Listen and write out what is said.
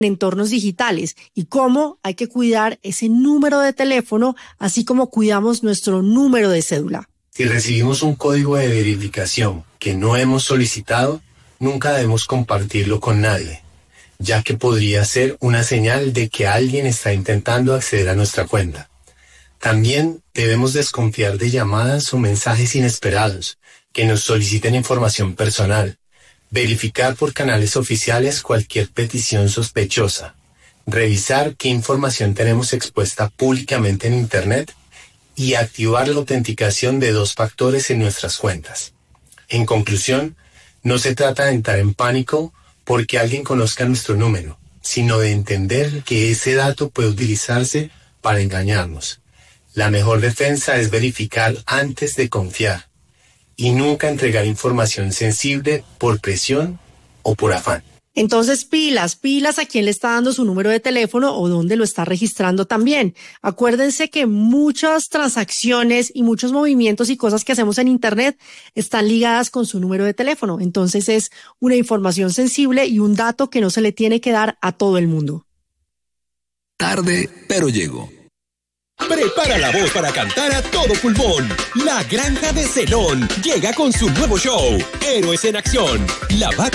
entornos digitales y cómo hay que cuidar ese número de teléfono, así como cuidamos nuestro número de cédula. Si recibimos un código de verificación que no hemos solicitado, nunca debemos compartirlo con nadie, ya que podría ser una señal de que alguien está intentando acceder a nuestra cuenta. También debemos desconfiar de llamadas o mensajes inesperados que nos soliciten información personal. Verificar por canales oficiales cualquier petición sospechosa. Revisar qué información tenemos expuesta públicamente en Internet y activar la autenticación de 2 factores en nuestras cuentas. En conclusión, no se trata de entrar en pánico porque alguien conozca nuestro número, sino de entender que ese dato puede utilizarse para engañarnos. La mejor defensa es verificar antes de confiar y nunca entregar información sensible por presión o por afán. Entonces, pilas a quién le está dando su número de teléfono o dónde lo está registrando también. Acuérdense que muchas transacciones y muchos movimientos y cosas que hacemos en Internet están ligadas con su número de teléfono. Entonces es una información sensible y un dato que no se le tiene que dar a todo el mundo. Tarde, pero llego. Prepara la voz para cantar a todo pulmón. La Granja de Zenón llega con su nuevo show, Héroes en Acción. La vaca